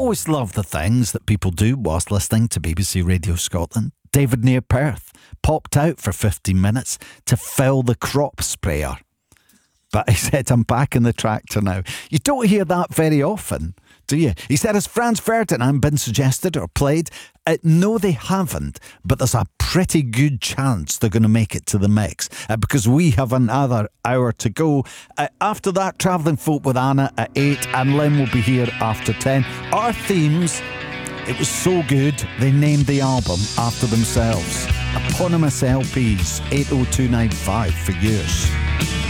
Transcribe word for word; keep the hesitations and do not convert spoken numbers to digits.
always love the things that people do whilst listening to B B C Radio Scotland. David near Perth popped out for fifteen minutes to fill the crop sprayer. But he said, I'm back in the tractor now. You don't hear that very often, do you? He said, has Franz Ferdinand been suggested or played? Uh, no, they haven't. But there's a pretty good chance they're going to make it to the mix uh, because we have another hour to go. Uh, after that, Travelling Folk with Anna at eight, and Lynn will be here after ten. Our themes, it was so good, they named the album after themselves. Eponymous L Ps, eight oh two nine five for years.